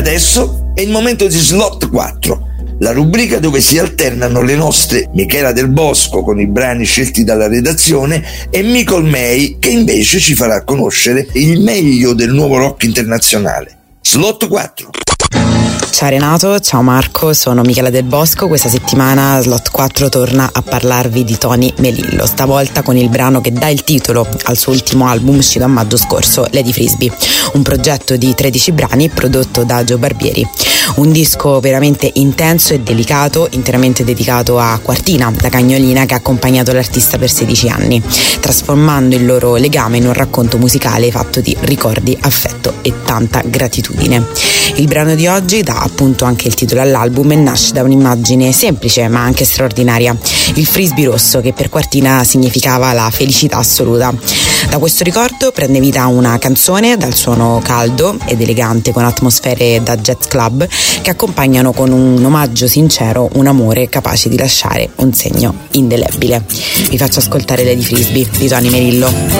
adesso è il momento di Slot 4, la rubrica dove si alternano le nostre Michela Del Bosco con i brani scelti dalla redazione e Nicole May, che invece ci farà conoscere il meglio del nuovo rock internazionale. Slot 4. Ciao Renato, ciao Marco, sono Michela Del Bosco. Questa settimana Slot 4 torna a parlarvi di Tony Melillo, stavolta con il brano che dà il titolo al suo ultimo album uscito a maggio scorso, Lady Frisbee, un progetto di 13 brani prodotto da Joe Barbieri. Un disco veramente intenso e delicato, interamente dedicato a Quartina, la cagnolina che ha accompagnato l'artista per 16 anni, trasformando il loro legame in un racconto musicale fatto di ricordi, affetto e tanta gratitudine. Il brano di oggi dà appunto anche il titolo all'album e nasce da un'immagine semplice ma anche straordinaria, il frisbee rosso, che per Quartina significava la felicità assoluta. Da questo ricordo prende vita una canzone dal suono caldo ed elegante, con atmosfere da jazz club che accompagnano con un omaggio sincero un amore capace di lasciare un segno indelebile. Vi faccio ascoltare Lady Frisbee di Tony Melillo.